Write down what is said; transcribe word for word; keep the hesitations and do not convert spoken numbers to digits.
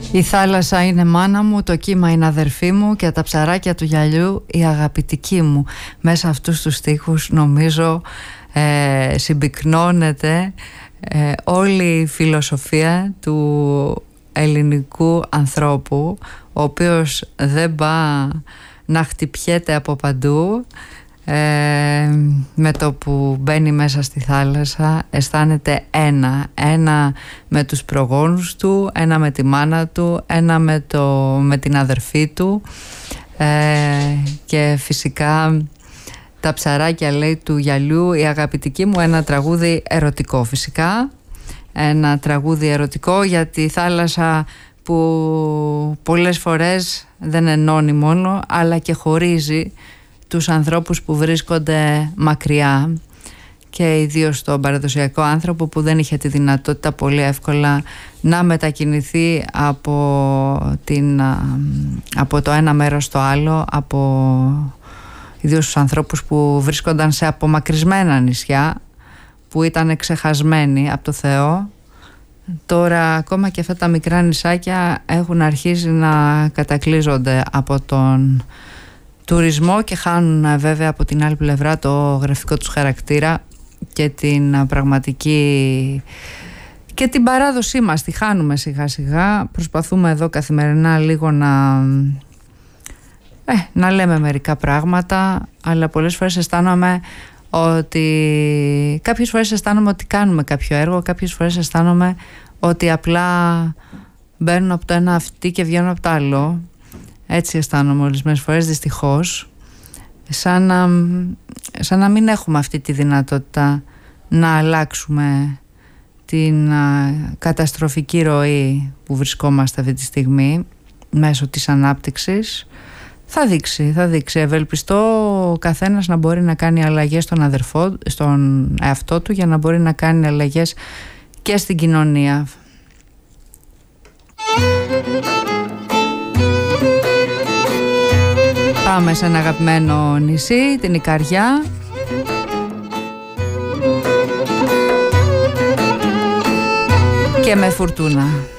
Η θάλασσα είναι μάνα μου, το κύμα είναι αδερφή μου και τα ψαράκια του γυαλιού η αγαπητική μου. Μέσα αυτούς τους στίχους νομίζω ε, συμπυκνώνεται ε, όλη η φιλοσοφία του ελληνικού ανθρώπου, ο οποίος δεν πάει να χτυπιέται από παντού. Ε, με το που μπαίνει μέσα στη θάλασσα αισθάνεται ένα ένα με τους προγόνους του, ένα με τη μάνα του, ένα με, το, με την αδερφή του ε, και φυσικά τα ψαράκια, λέει, του γυαλιού η αγαπητική μου, ένα τραγούδι ερωτικό φυσικά, ένα τραγούδι ερωτικό για τη θάλασσα που πολλές φορές δεν ενώνει μόνο αλλά και χωρίζει τους ανθρώπους που βρίσκονται μακριά και ιδίως τον παραδοσιακό άνθρωπο που δεν είχε τη δυνατότητα πολύ εύκολα να μετακινηθεί από, την, από το ένα μέρος στο άλλο, από ιδίως τους ανθρώπους που βρίσκονταν σε απομακρυσμένα νησιά που ήταν ξεχασμένοι από το Θεό. Τώρα ακόμα και αυτά τα μικρά νησάκια έχουν αρχίσει να κατακλείζονται από τον τουρισμό και χάνουν βέβαια από την άλλη πλευρά το γραφικό τους χαρακτήρα και την πραγματική και την παράδοσή μας. Τη χάνουμε σιγά σιγά. Προσπαθούμε εδώ καθημερινά λίγο να ε, να λέμε μερικά πράγματα, αλλά πολλές φορές αισθάνομαι ότι κάποιες φορές αισθάνομαι ότι κάνουμε κάποιο έργο, κάποιες φορές αισθάνομαι ότι απλά μπαίνουν από το ένα αυτί και βγαίνουν από το άλλο. Έτσι αισθάνομαι ορισμένες φορές, δυστυχώς, σαν να, σαν να μην έχουμε αυτή τη δυνατότητα να αλλάξουμε την α, καταστροφική ροή που βρισκόμαστε αυτή τη στιγμή μέσω της ανάπτυξης. Θα δείξει, θα δείξει. Ευελπιστώ ο καθένας να μπορεί να κάνει αλλαγές στον αδερφό, στον εαυτό του, για να μπορεί να κάνει αλλαγές και στην κοινωνία. Πάμε σε ένα αγαπημένο νησί, την Ικαριά. Και με φουρτούνα.